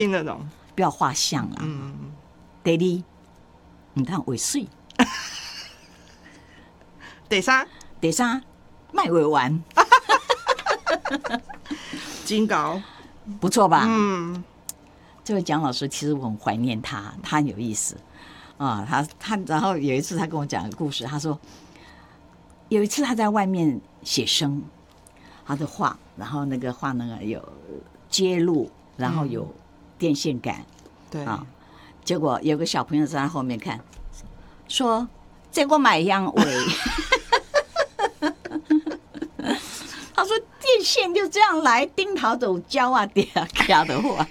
听得懂， 不要画像啦。第二，你看尾水。第三，卖尾丸。 金高， 不错吧？这位蒋老师其实我很怀念他，他很有意思啊。他然后有一次他跟我讲个故事，他说有一次他在外面写生，他的画，然后那个画那个有揭露，然后有电线杆， 对啊，结果有个小朋友在他后面看，说这我买样尾。他说电线就这样来，钉桃走胶啊，点啊卡的话，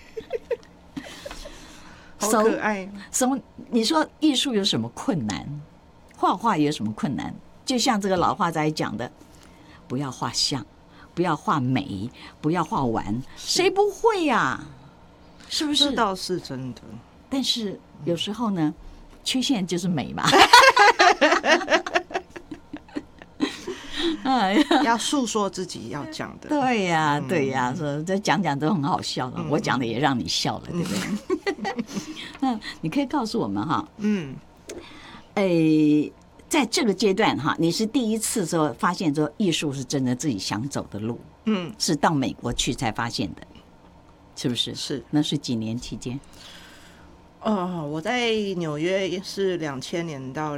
好可爱。 你说艺术有什么困难？画画有什么困难？就像这个老画家讲的，不要画像，不要画美，不要画完，谁不会呀？是不是？ 这倒是真的。 但是有时候呢，缺陷就是美嘛。 要诉说自己要讲的。 对呀，对呀，说这讲讲都很好笑了，我讲的也让你笑了，对不对？那你可以告诉我们哈，在这个阶段哈，你是第一次说发现说艺术是真的自己想走的路，是到美国去才发现的，是不是？ 是， 那是几年期间？ 我在纽约是2000年到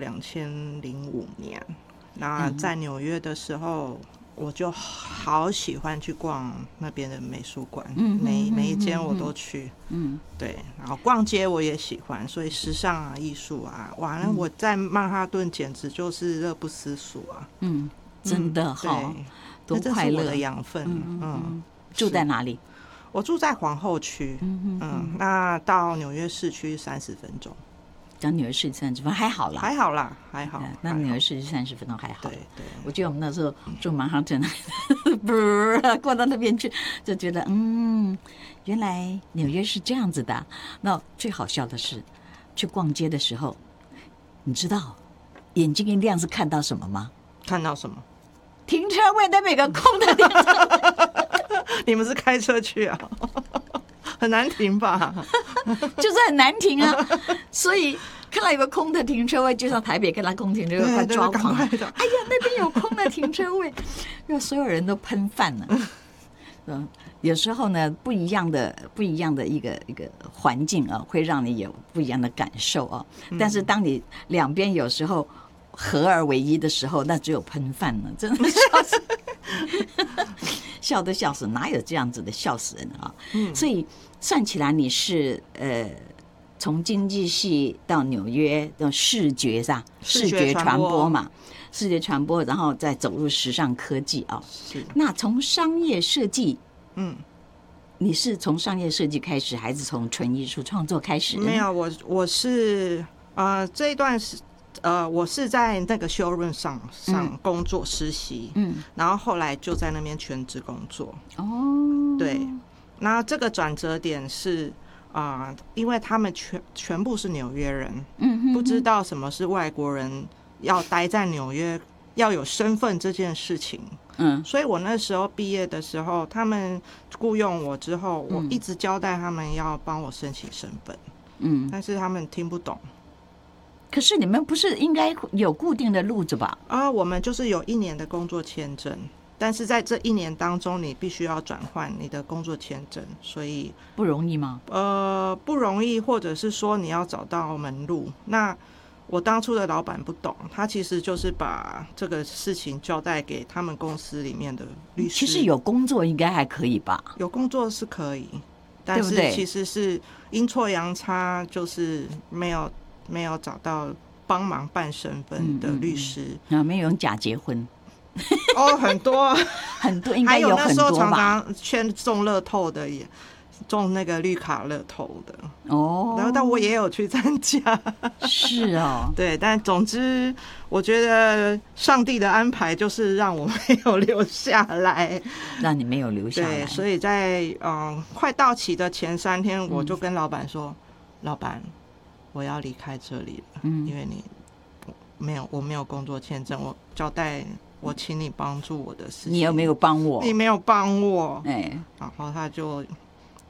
2005年。那在纽约的时候，我就好喜欢去逛那边的美术馆，每一间我都去，对，然后逛街我也喜欢，所以时尚啊、艺术啊，哇，那我在曼哈顿简直就是乐不思蜀啊， 真的哈，多快乐的养分， 住在哪里？ 我住在皇后区，那到纽约市区30分钟。 到纽约市30分钟还好啦， 还好啦，还好。 那纽约市30分钟还好。 对对， 我觉得我们那时候住曼哈顿，过到那边去，就觉得原来纽约是这样子的。那最好笑的是，去逛街的时候，你知道眼睛一亮是看到什么吗？ 看到什么？ 停车位在每个空的地方。 你们是开车去啊？很难停吧？ 就是很难停啊，所以看到有个空的停车位，就像台北看到空停车位，快抓狂！哎呀，那边有空的停车位，因为所有人都喷饭了。有时候呢，不一样的一个环境啊，会让你有不一样的感受啊。但是当你两边有时候合而为一的时候，那只有喷饭了，真的笑死，笑都笑死，哪有这样子的，笑死人啊！所以算起来，你是从经济系到纽约的视觉上，视觉传播嘛，视觉传播，然后再走入时尚科技啊。 是。 那从商业设计，你是从商业设计开始，还是从纯艺术创作开始？ 没有，我是这一段是我是在那个 showroom 上工作实习，然后后来就在那边全职工作。对，那这个转折点是因为他们全部是纽约人，不知道什么是外国人要待在纽约要有身份这件事情。所以我那时候毕业的时候，他们雇佣我之后，我一直交代他们要帮我申请身份，但是他们听不懂。 可是你们不是应该有固定的路子吧？ 我们就是有1年的工作签证，但是在这1年当中，你必须要转换你的工作签证，所以不容易吗？ 不容易，或者是说你要找到门路。那我当初的老板不懂，他其实就是把这个事情交代给他们公司里面的律师。 其实有工作应该还可以吧？ 有工作是可以，但是其实是阴错阳差，就是没有找到帮忙办身份的律师， 没有用假结婚。 很多很多，应该有很多吧。 还有那时候常常圈中乐透的也中那个绿卡乐透的然后但我也有去参加。 是哦， 对，但总之我觉得上帝的安排就是让我没有留下来， 让你没有留下来。 对，所以在快到期的前3天，我就跟老板说，老板，我要离开这里了，因为我没有工作签证，我交代我请你帮助我的事情， 你有没有帮我？ 你没有帮我， 然后他就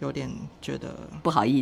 有点觉得不好意思。